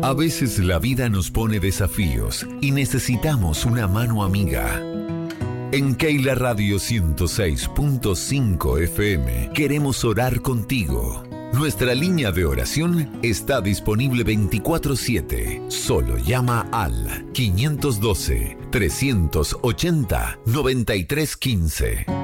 A veces la vida nos pone desafíos y necesitamos una mano amiga. En Keila Radio 106.5 FM queremos orar contigo. Nuestra línea de oración está disponible 24/7. Solo llama al 512-380-9315.